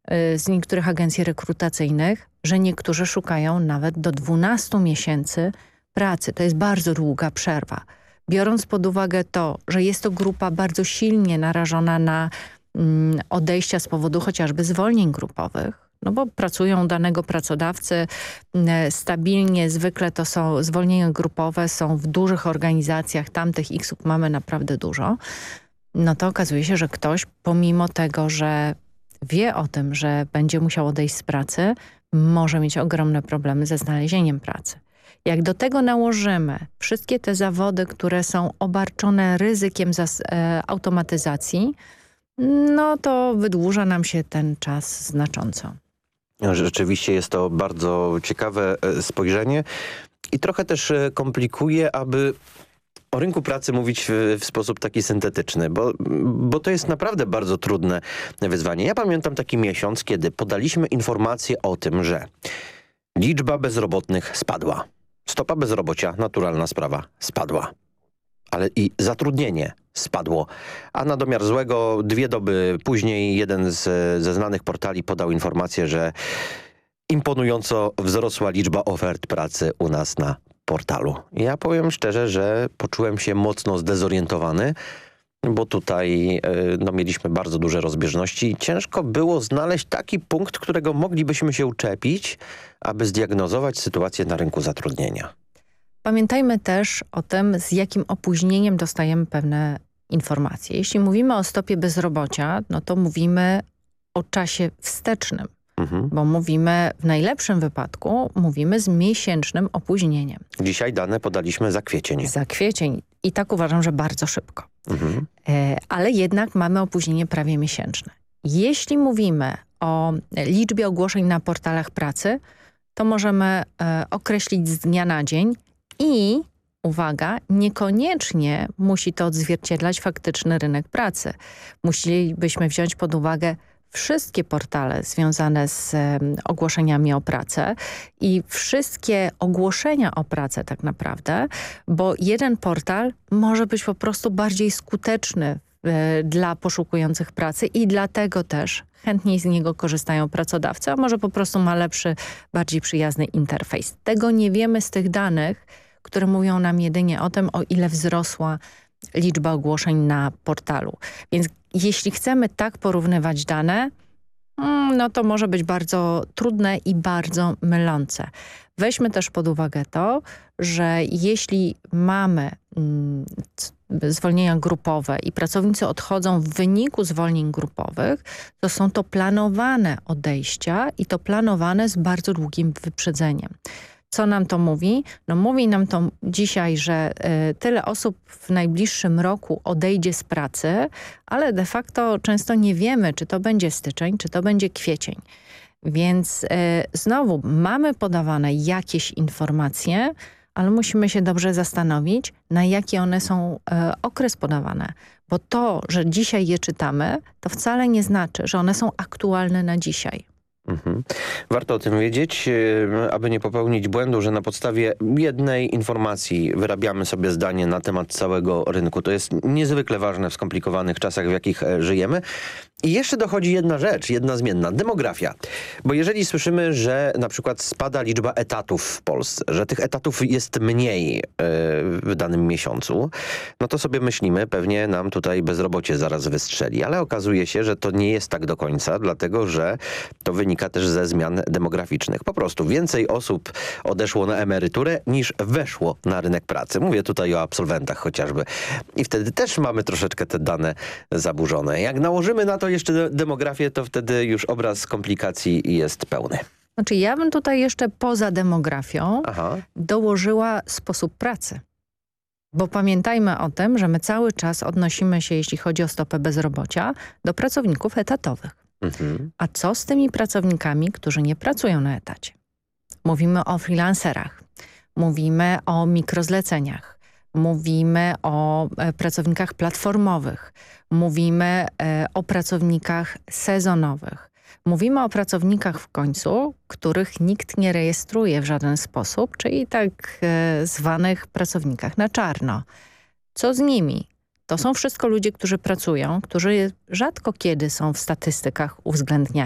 z niektórych agencji rekrutacyjnych, że niektórzy szukają nawet do 12 miesięcy pracy. To jest bardzo długa przerwa. Biorąc pod uwagę to, że jest to grupa bardzo silnie narażona na odejścia z powodu chociażby zwolnień grupowych, no bo pracują u danego pracodawcy stabilnie, zwykle to są zwolnienia grupowe, są w dużych organizacjach, tamtych X-ów mamy naprawdę dużo, no to okazuje się, że ktoś pomimo tego, że wie o tym, że będzie musiał odejść z pracy, może mieć ogromne problemy ze znalezieniem pracy. Jak do tego nałożymy wszystkie te zawody, które są obarczone ryzykiem automatyzacji, no to wydłuża nam się ten czas znacząco. Rzeczywiście jest to bardzo ciekawe spojrzenie i trochę też komplikuje, aby o rynku pracy mówić w sposób taki syntetyczny, bo to jest naprawdę bardzo trudne wyzwanie. Ja pamiętam taki miesiąc, kiedy podaliśmy informację o tym, że liczba bezrobotnych spadła. Stopa bezrobocia, naturalna sprawa, spadła. Ale i zatrudnienie spadło. A na domiar złego 2 doby później jeden ze znanych portali podał informację, że imponująco wzrosła liczba ofert pracy u nas na portalu. Ja powiem szczerze, że poczułem się mocno zdezorientowany, bo tutaj mieliśmy bardzo duże rozbieżności i ciężko było znaleźć taki punkt, którego moglibyśmy się uczepić, aby zdiagnozować sytuację na rynku zatrudnienia. Pamiętajmy też o tym, z jakim opóźnieniem dostajemy pewne informacje. Jeśli mówimy o stopie bezrobocia, no to mówimy o czasie wstecznym, bo mówimy w najlepszym wypadku, mówimy z miesięcznym opóźnieniem. Dzisiaj dane podaliśmy za kwiecień. Za kwiecień i tak uważam, że bardzo szybko. Ale jednak mamy opóźnienie prawie miesięczne. Jeśli mówimy o liczbie ogłoszeń na portalach pracy, to możemy określić z dnia na dzień i, uwaga, niekoniecznie musi to odzwierciedlać faktyczny rynek pracy. Musielibyśmy wziąć pod uwagę wszystkie portale związane z ogłoszeniami o pracę i wszystkie ogłoszenia o pracę tak naprawdę, bo jeden portal może być po prostu bardziej skuteczny dla poszukujących pracy i dlatego też chętniej z niego korzystają pracodawcy, a może po prostu ma lepszy, bardziej przyjazny interfejs. Tego nie wiemy z tych danych, które mówią nam jedynie o tym, o ile wzrosła liczba ogłoszeń na portalu. Więc jeśli chcemy tak porównywać dane, no to może być bardzo trudne i bardzo mylące. Weźmy też pod uwagę to, że jeśli mamy zwolnienia grupowe i pracownicy odchodzą w wyniku zwolnień grupowych, to są to planowane odejścia i to planowane z bardzo długim wyprzedzeniem. Co nam to mówi? No mówi nam to dzisiaj, że tyle osób w najbliższym roku odejdzie z pracy, ale de facto często nie wiemy, czy to będzie styczeń, czy to będzie kwiecień. Więc znowu mamy podawane jakieś informacje, ale musimy się dobrze zastanowić, na jaki one są okres podawane. Bo to, że dzisiaj je czytamy, to wcale nie znaczy, że one są aktualne na dzisiaj. Warto o tym wiedzieć, aby nie popełnić błędu, że na podstawie jednej informacji wyrabiamy sobie zdanie na temat całego rynku. To jest niezwykle ważne w skomplikowanych czasach, w jakich żyjemy. I jeszcze dochodzi jedna rzecz, jedna zmienna, demografia. Bo jeżeli słyszymy, że na przykład spada liczba etatów w Polsce, że tych etatów jest mniej w danym miesiącu, no to sobie myślimy, pewnie nam tutaj bezrobocie zaraz wystrzeli. Ale okazuje się, że to nie jest tak do końca, dlatego że to wynika też ze zmian demograficznych. Po prostu więcej osób odeszło na emeryturę niż weszło na rynek pracy. Mówię tutaj o absolwentach chociażby. I wtedy też mamy troszeczkę te dane zaburzone. Jak nałożymy na to jeszcze demografię, to wtedy już obraz komplikacji jest pełny. Znaczy ja bym tutaj jeszcze poza demografią dołożyła sposób pracy. Bo pamiętajmy o tym, że my cały czas odnosimy się, jeśli chodzi o stopę bezrobocia, do pracowników etatowych. A co z tymi pracownikami, którzy nie pracują na etacie? Mówimy o freelancerach, mówimy o mikrozleceniach, mówimy o pracownikach platformowych, mówimy o pracownikach sezonowych. Mówimy o pracownikach w końcu, których nikt nie rejestruje w żaden sposób, czyli tak zwanych pracownikach na czarno. Co z nimi? To są wszystko ludzie, którzy pracują, którzy rzadko kiedy są w statystykach uwzględniani.